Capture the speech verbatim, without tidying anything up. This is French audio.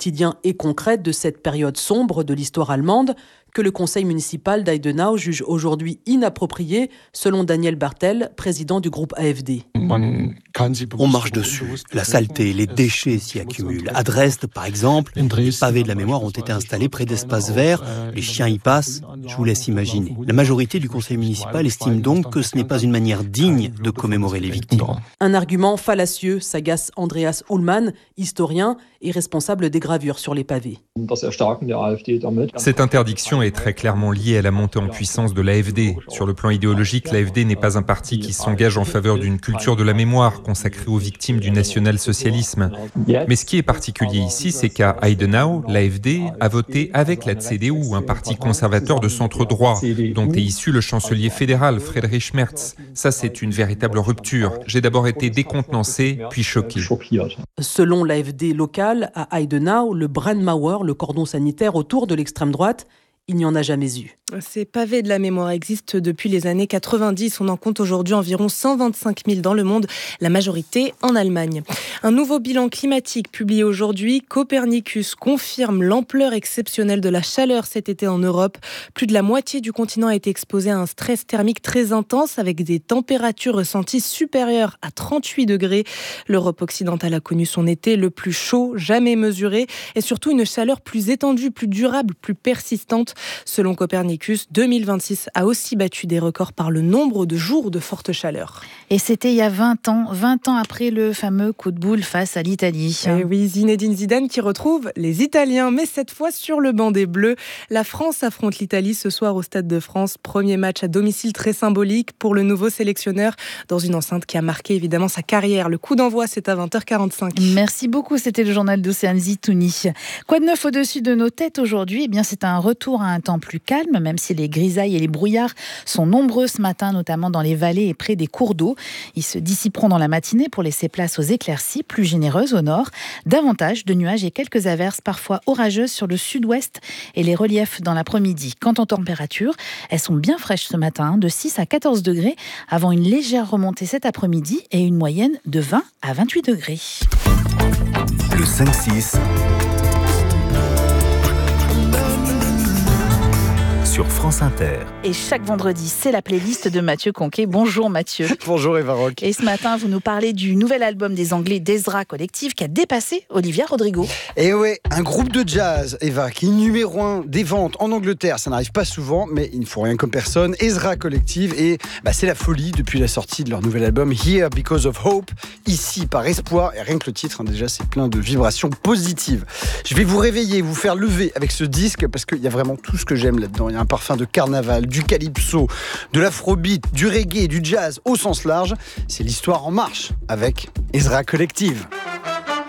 quotidien et concrète de cette période sombre de l'histoire allemande que le conseil municipal d'Eidenau juge aujourd'hui inapproprié, selon Daniel Bartel, président du groupe A F D. On marche dessus. La saleté, les déchets s'y accumulent. À Dresde, par exemple, les pavés de la mémoire ont été installés près d'espaces verts. Les chiens y passent. Je vous laisse imaginer. La majorité du conseil municipal estime donc que ce n'est pas une manière digne de commémorer les victimes. Un argument fallacieux, s'agace Andreas Ullmann, historien et responsable des gravures sur les pavés. Cette interdiction est très clairement liée à la montée en puissance de l'A F D. Sur le plan idéologique, l'A F D n'est pas un parti qui s'engage en faveur d'une culture de la mémoire consacrée aux victimes du national-socialisme. Mais ce qui est particulier ici, c'est qu'à Eidenau, l'A F D a voté avec la C D U, un parti conservateur de centre-droit, dont est issu le chancelier fédéral Friedrich Merz. Ça, c'est une véritable rupture. J'ai d'abord été décontenancé, puis choqué. Selon l'A F D local, à Eidenau, le Brandmauer, le cordon sanitaire autour de l'extrême droite, il n'y en a jamais eu. Ces pavés de la mémoire existent depuis les années quatre-vingt-dix. On en compte aujourd'hui environ cent vingt-cinq mille dans le monde, la majorité en Allemagne. Un nouveau bilan climatique publié aujourd'hui. Copernicus confirme l'ampleur exceptionnelle de la chaleur cet été en Europe. Plus de la moitié du continent a été exposé à un stress thermique très intense avec des températures ressenties supérieures à trente-huit degrés. L'Europe occidentale a connu son été le plus chaud jamais mesuré et surtout une chaleur plus étendue, plus durable, plus persistante. Selon Copernicus, deux mille vingt-six a aussi battu des records par le nombre de jours de forte chaleur. Et c'était il y a vingt ans, vingt ans après le fameux coup de boule face à l'Italie. Et oui, Zinedine Zidane qui retrouve les Italiens, mais cette fois sur le banc des Bleus. La France affronte l'Italie ce soir au Stade de France. Premier match à domicile très symbolique pour le nouveau sélectionneur dans une enceinte qui a marqué évidemment sa carrière. Le coup d'envoi, c'est à vingt heures quarante-cinq. Merci beaucoup, c'était le journal d'Océane Zitouni. Quoi de neuf au-dessus de nos têtes aujourd'hui ? Eh bien, c'est un retour à un temps plus calme, même si les grisailles et les brouillards sont nombreux ce matin, notamment dans les vallées et près des cours d'eau. Ils se dissiperont dans la matinée pour laisser place aux éclaircies plus généreuses au nord. Davantage de nuages et quelques averses parfois orageuses sur le sud-ouest et les reliefs dans l'après-midi. Quant aux températures, elles sont bien fraîches ce matin, de six à quatorze degrés, avant une légère remontée cet après-midi et une moyenne de vingt à vingt-huit degrés. Le cinq six sur France Inter. Et chaque vendredi, c'est la playlist de Mathieu Conquet. Bonjour Mathieu. Bonjour Eva Rock. Et ce matin, vous nous parlez du nouvel album des Anglais d'Ezra Collective qui a dépassé Olivia Rodrigo. Et ouais, un groupe de jazz, Eva, qui est numéro un des ventes en Angleterre. Ça n'arrive pas souvent, mais il ne faut rien comme personne. Ezra Collective, et bah, c'est la folie depuis la sortie de leur nouvel album Here Because of Hope, ici par espoir. Et rien que le titre, hein, déjà, c'est plein de vibrations positives. Je vais vous réveiller, vous faire lever avec ce disque parce qu'il y a vraiment tout ce que j'aime là-dedans. Il y a un parfum de carnaval, du calypso, de l'afrobeat, du reggae, du jazz au sens large. C'est l'histoire en marche avec Ezra Collective.